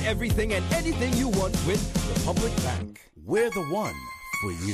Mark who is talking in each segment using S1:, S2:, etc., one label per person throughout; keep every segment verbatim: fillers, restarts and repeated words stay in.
S1: everything and anything you want with Republic Bank. We're the one for you.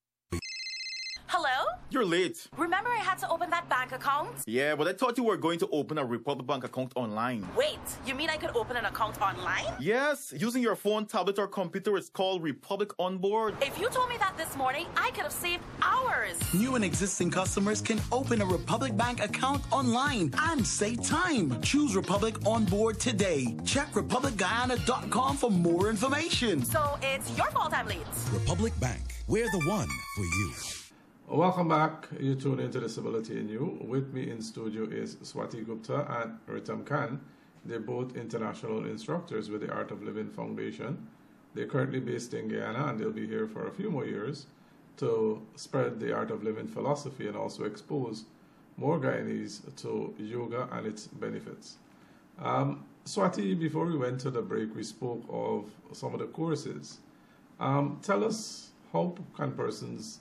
S2: Hello?
S3: You're late.
S2: Remember I had to open that bank account?
S3: Yeah, but I thought you were going to open a Republic Bank account online.
S2: Wait, you mean I could open an account online?
S3: Yes, using your phone, tablet, or computer. It's called Republic Onboard.
S2: If you told me that this morning, I could have saved hours.
S4: New and existing customers can open a Republic Bank account online and save time. Choose Republic Onboard today. Check republic guyana dot com for more information.
S2: So it's your fault I'm late.
S1: Republic Bank. We're the one for you.
S5: Welcome back. You tune into Disability in You. With me in studio is Swati Gupta and Ritam Khan. They're both international instructors with the Art of Living Foundation. They're currently based in Guyana and they'll be here for a few more years to spread the Art of Living philosophy and also expose more Guyanese to yoga and its benefits. Um, Swati, before we went to the break, we spoke of some of the courses. Um, tell us, how can persons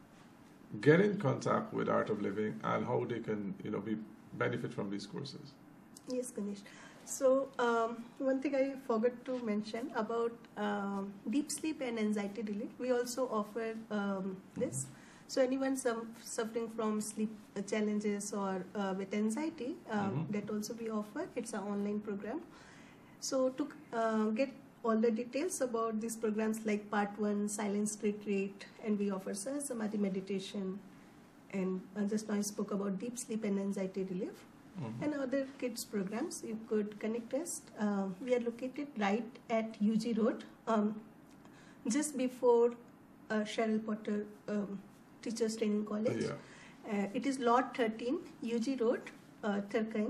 S5: get in contact with Art of Living and how they can, you know, be benefit from these courses?
S6: Yes, Ganesh. So um, one thing I forgot to mention about um, deep sleep and anxiety relief. We also offer um, this. Mm-hmm. So anyone some, suffering from sleep challenges or uh, with anxiety, um, mm-hmm. that also we offer. It's an online program. So to uh, get all the details about these programs, like part one, silence retreat, and we offer Samadhi meditation, and uh, just now I spoke about deep sleep and anxiety relief, mm-hmm. and other kids programs. You could connect us. Uh, we are located right at U G Road, um, just before uh, Cheryl Potter um, Teachers Training College. Yeah. Uh, it is Lot thirteen, U G Road, uh, Turkine,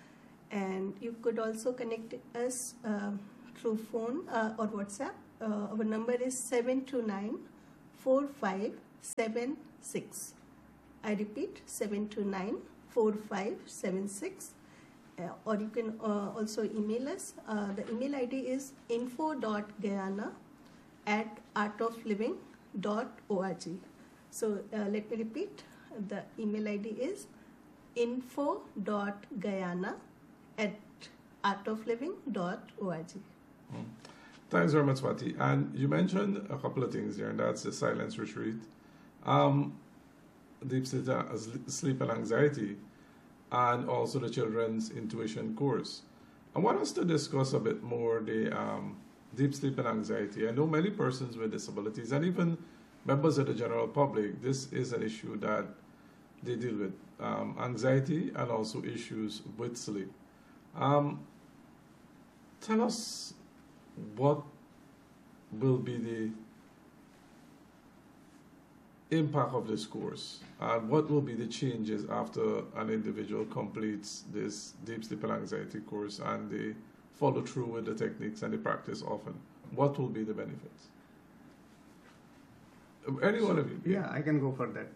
S6: and you could also connect us Uh, through phone uh, or WhatsApp. Uh, our number is seven two nine, four five seven six. I repeat, seven two nine, four five seven six. Uh, or you can uh, also email us. Uh, the email I D is info dot guyana at art of living dot org. So uh, let me repeat. The email I D is info dot guyana at art of living dot org.
S5: Mm. Thanks very much, Swati. And you mentioned a couple of things there, and that's the silence retreat, um, deep sleep, uh, sleep and anxiety, and also the children's intuition course. I want us to discuss a bit more the um, deep sleep and anxiety. I know many persons with disabilities and even members of the general public, this is an issue that they deal with, um, anxiety and also issues with sleep. Um, tell us, what will be the impact of this course, and what will be the changes after an individual completes this deep sleep and anxiety course and they follow through with the techniques and the practice often? What will be the benefits? Any one of you?
S7: Yeah, I can go for that.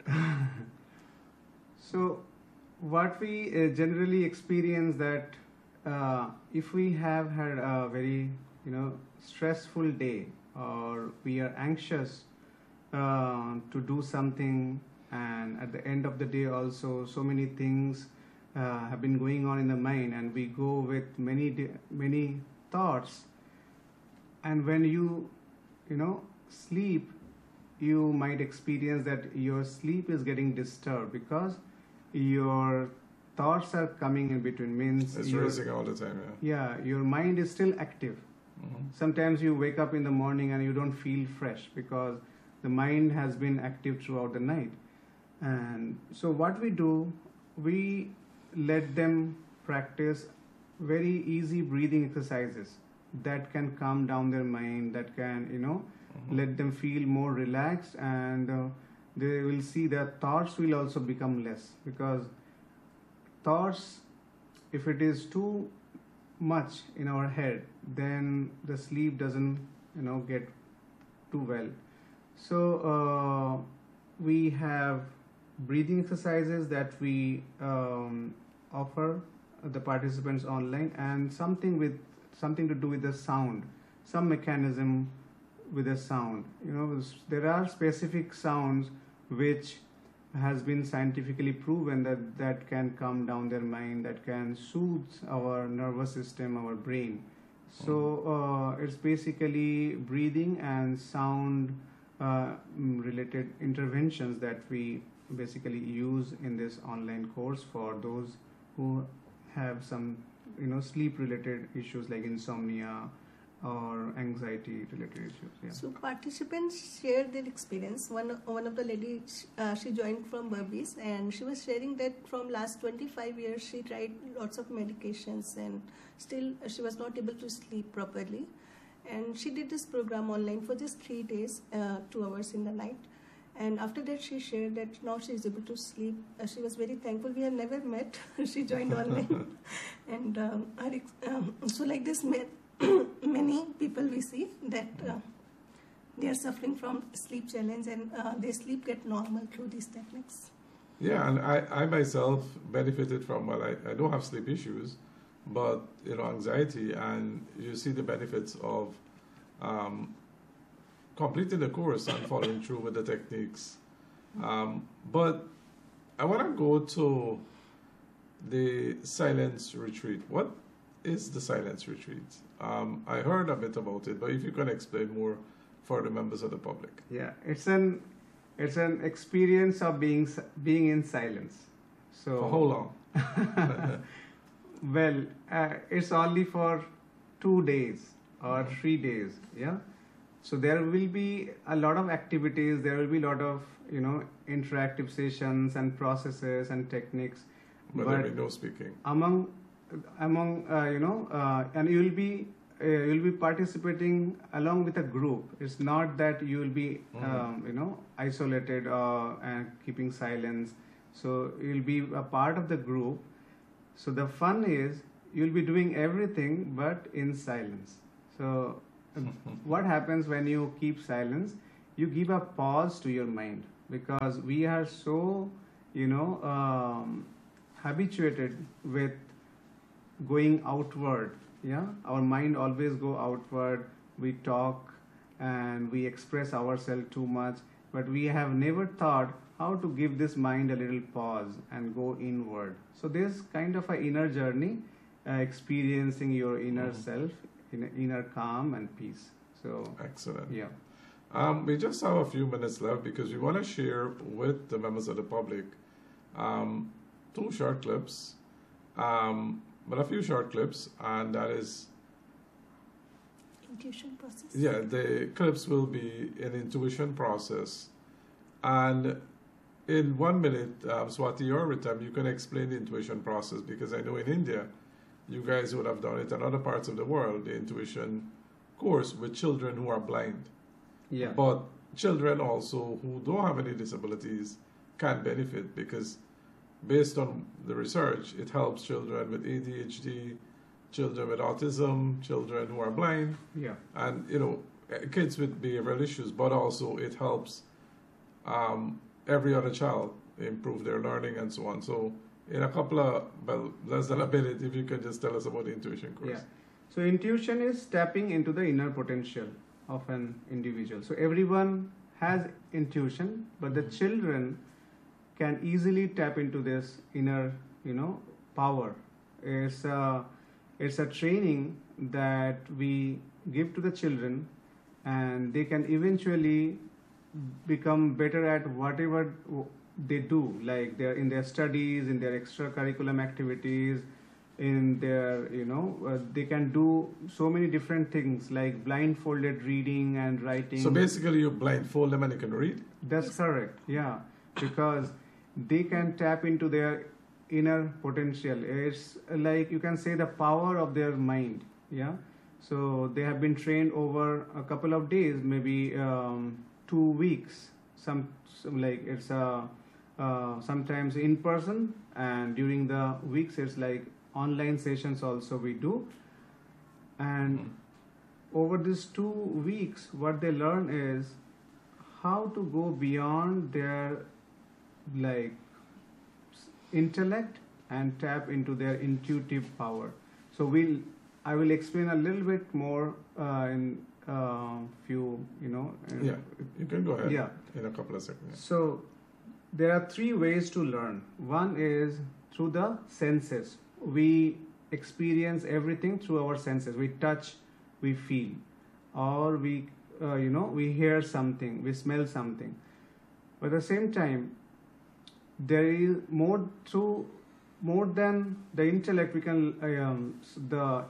S7: So what we uh, generally experience that uh, if we have had a very you know stressful day, or we are anxious uh, to do something, and at the end of the day also so many things uh, have been going on in the mind, and we go with many many thoughts, and when you you know sleep, you might experience that your sleep is getting disturbed because your thoughts are coming in between. Means
S5: it's racing all the time.
S7: Yeah, yeah, your mind is still active. Mm-hmm. Sometimes you wake up in the morning and you don't feel fresh because the mind has been active throughout the night. And so what we do, we let them practice very easy breathing exercises that can calm down their mind, that can, you know, mm-hmm. let them feel more relaxed, and uh, they will see that thoughts will also become less, because thoughts, if it is too much in our head, then the sleep doesn't you know get too well. So uh, we have breathing exercises that we um, offer the participants online, and something with something to do with the sound, some mechanism with the sound. You know, there are specific sounds which has been scientifically proven that that can calm down their mind, that can soothe our nervous system, our brain. So uh, it's basically breathing and sound uh, related interventions that we basically use in this online course for those who have some, you know, sleep related issues like insomnia or anxiety related issues. Yeah.
S6: So participants shared their experience. One one of the ladies, uh, she joined from Burmese, and she was sharing that from last twenty-five years she tried lots of medications and still uh, she was not able to sleep properly. And she did this program online for just three days, uh, two hours in the night. And after that, she shared that now she is able to sleep. Uh, she was very thankful. We have never met. She joined online, and um, her ex- um, so like this, many people we see that uh, they are suffering from sleep challenge, and uh, their sleep get normal through these techniques.
S5: Yeah, and I, I myself benefited from, well, I, I don't have sleep issues, but, you know, anxiety, and you see the benefits of um, completing the course and following through with the techniques. Um, but I want to go to the silence retreat. What is the silence retreat? Um, I heard a bit about it, but if you can explain more for the members of the public.
S7: Yeah, it's an it's an experience of being being in silence. So
S5: for how long?
S7: Well, uh, it's only for two days or three days. Yeah. So there will be a lot of activities. There will be a lot of, you know, interactive sessions and processes and techniques.
S5: But, but there will be no speaking.
S7: Among, among uh, you know, uh, and you will be uh, you will be participating along with a group. It's not that you will be mm-hmm. um, you know, isolated uh, and keeping silence. So you will be a part of the group. So the fun is you will be doing everything but in silence. So what happens when you keep silence? You give a pause to your mind, because we are so, you know, um, habituated with going outward. Yeah, our mind always go outward. We talk and we express ourselves too much, but we have never thought how to give this mind a little pause and go inward. So there's kind of an inner journey, uh, experiencing your inner mm-hmm. self, in inner calm and peace. So
S5: excellent.
S7: Yeah.
S5: Um, we just have a few minutes left because we want to share with the members of the public um, two short clips, um, but a few short clips, and that is
S6: intuition process.
S5: Yeah, the clips will be an intuition process, and in one minute, um, Swati or Ritam, you can explain the intuition process, because I know in India, you guys would have done it in other parts of the world, the intuition course with children who are blind.
S7: Yeah.
S5: But children also who don't have any disabilities can benefit, because based on the research, it helps children with A D H D, children with autism, children who are blind,
S7: yeah,
S5: and, you know, kids with behavioral issues, but also it helps um, every other child improve their learning and so on. So in a couple of, well, less than a minute, if you could just tell us about the intuition course.
S7: Yeah. So intuition is tapping into the inner potential of an individual. So everyone has intuition, but the children can easily tap into this inner, you know, power. It's a, it's a training that we give to the children, and they can eventually become better at whatever they do, like they're in their studies, in their extracurriculum activities, in their, you know, uh, they can do so many different things like blindfolded reading and writing.
S5: So basically you blindfold them and they can read?
S7: That's correct, yeah, because they can tap into their inner potential. It's like, you can say, the power of their mind, yeah. So they have been trained over a couple of days, maybe um, two weeks, some, some like it's a, uh, sometimes in person, and during the weeks it's like online sessions also we do. And mm-hmm. over these two weeks, what they learn is how to go beyond their like intellect and tap into their intuitive power. So we'll, I will explain a little bit more uh, in a uh, few, you know.
S5: Yeah, you can go ahead.
S7: Yeah.
S5: In a couple of seconds.
S7: So there are three ways to learn. One is through the senses. We experience everything through our senses. We touch, we feel, or we, uh, you know, we hear something, we smell something. But at the same time, there is more through, more than the intellect. We can um, the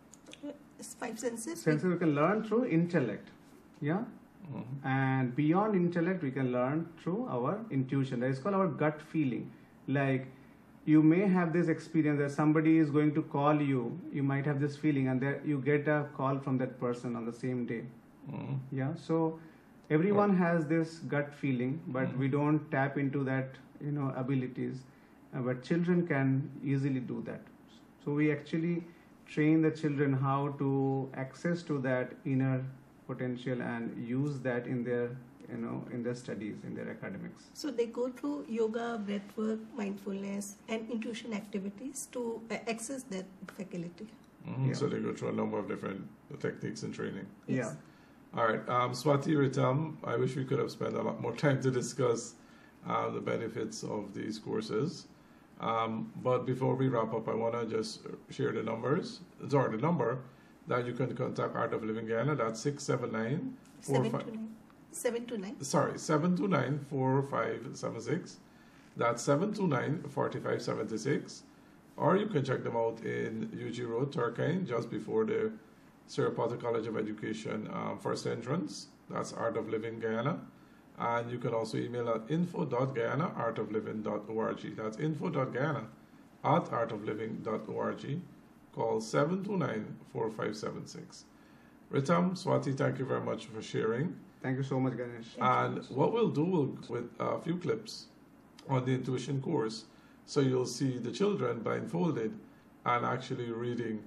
S6: It's five senses.
S7: senses we can learn through intellect, yeah. Mm-hmm. And beyond intellect, we can learn through our intuition. That is called our gut feeling. Like, you may have this experience that somebody is going to call you. You might have this feeling, and that you get a call from that person on the same day. Mm-hmm. Yeah. So everyone oh. has this gut feeling, but mm-hmm. we don't tap into that, you know, abilities. Uh, but children can easily do that. So we actually train the children how to access to that inner potential and use that in their, you know, in their studies, in their academics.
S6: So they go through yoga, breathwork, mindfulness, and intuition activities to uh, access that faculty.
S5: Mm-hmm.
S7: Yeah.
S5: So they go through a number of different techniques and training.
S7: Yes.
S5: Yeah. All right. Um, Swati, Ritam, I wish we could have spent a lot more time to discuss uh, the benefits of these courses. Um, but before we wrap up, I want to just share the numbers. Sorry, the number that you can contact Art of Living Guyana. That's six seven nine four five.
S6: seven two nine.
S5: Sorry, seven two nine four five seven six. That's seven two nine four five seven six. Or you can check them out in U G Road, Turkine, just before the Sir Potter College of Education um, first entrance. That's Art of Living Guyana. And you can also email at info dot guyana art of living dot org. That's info dot guyana at art of living dot org. Call seven two nine four five seven six. Ritam, Swati, thank you very much for sharing.
S7: Thank you so much, Ganesh.
S5: And what we'll do we'll, with a few clips on the intuition course, so you'll see the children blindfolded and actually reading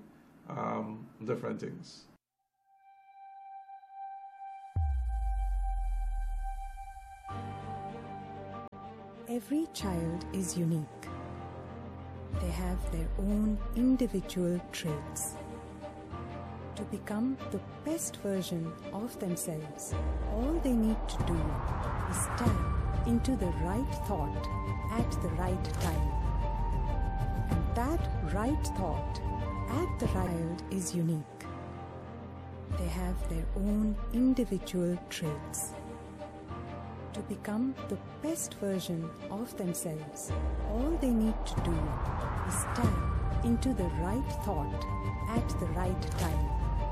S5: um, different things.
S8: Every child is unique. They have their own individual traits. To become the best version of themselves, all they need to do is tap into the right thought at the right time. And that right thought at the right child is unique. They have their own individual traits. To become the best version of themselves, all they need to do is tap into the right thought at the right time.